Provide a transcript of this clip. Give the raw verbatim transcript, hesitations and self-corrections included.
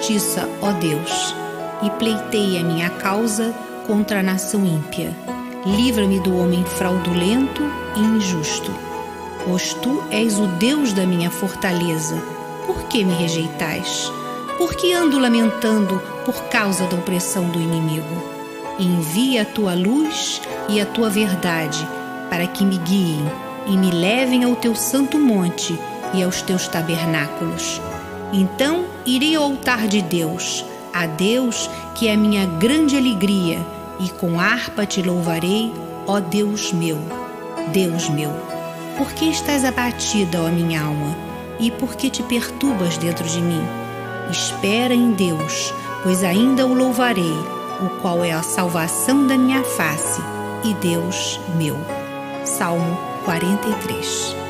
justiça, ó Deus, e pleitei a minha causa contra a nação ímpia. Livra-me do homem fraudulento e injusto. Pois tu és o Deus da minha fortaleza. Por que me rejeitais? Por que ando lamentando por causa da opressão do inimigo? Envia a tua luz e a tua verdade, para que me guiem e me levem ao teu santo monte e aos teus tabernáculos. Então irei ao altar de Deus, a Deus que é a minha grande alegria, e com harpa te louvarei, ó Deus meu, Deus meu. Por que estás abatida, ó minha alma, e por que te perturbas dentro de mim? Espera em Deus, pois ainda o louvarei, o qual é a salvação da minha face, e Deus meu. Salmo quarenta e três.